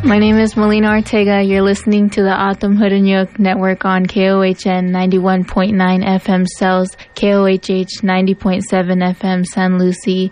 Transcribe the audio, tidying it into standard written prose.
My name is Melina Ortega. You're listening to the Atom Hudanyuk Network on KOHN 91.9 FM Cells, KOHH 90.7 FM San Lucie,